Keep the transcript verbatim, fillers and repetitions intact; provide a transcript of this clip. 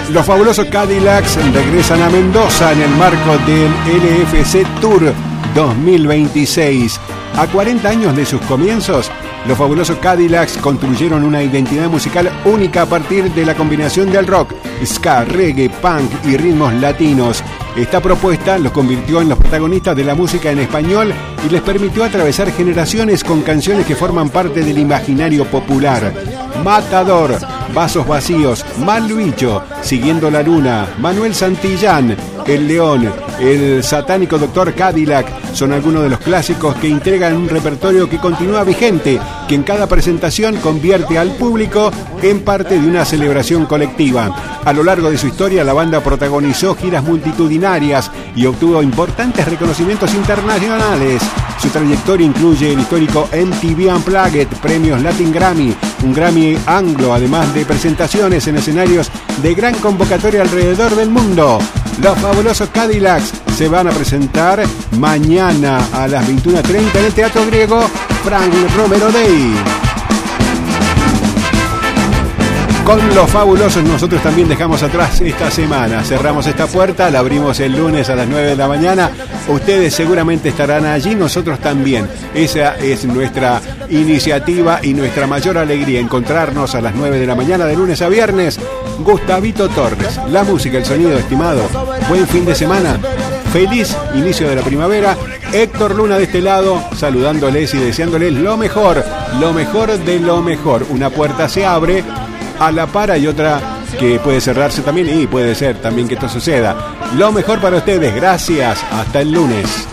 Los fabulosos Cadillacs regresan a Mendoza en el marco del L F C Tour dos mil veintiséis. A cuarenta años de sus comienzos, los fabulosos Cadillacs construyeron una identidad musical única a partir de la combinación del rock, ska, reggae, punk y ritmos latinos. Esta propuesta los convirtió en los protagonistas de la música en español y les permitió atravesar generaciones con canciones que forman parte del imaginario popular. Matador, Vasos Vacíos, Mal Bicho, Siguiendo la Luna, Manuel Santillán, El León, El Satánico Doctor Cadillac son algunos de los clásicos que integran un repertorio que continúa vigente, que en cada presentación convierte al público en parte de una celebración colectiva. A lo largo de su historia, la banda protagonizó giras multitudinarias y obtuvo importantes reconocimientos internacionales. Su trayectoria incluye el histórico M T V Unplugged, premios Latin Grammy, un Grammy Anglo, además de presentaciones en escenarios de gran convocatoria alrededor del mundo. Los fabulosos Cadillacs se van a presentar mañana a las veintiuna treinta en el Teatro Griego Frank Romero Day. Con los fabulosos nosotros también dejamos atrás esta semana. Cerramos esta puerta, la abrimos el lunes a las nueve de la mañana. Ustedes seguramente estarán allí, nosotros también. Esa es nuestra iniciativa y nuestra mayor alegría, encontrarnos a las nueve de la mañana de lunes a viernes. Gustavito Torres, la música, el sonido, estimado. Buen fin de semana. Feliz inicio de la primavera. Héctor Luna de este lado, saludándoles y deseándoles lo mejor, lo mejor de lo mejor. Una puerta se abre a la par, hay otra que puede cerrarse también y puede ser también que esto suceda. Lo mejor para ustedes, gracias, hasta el lunes.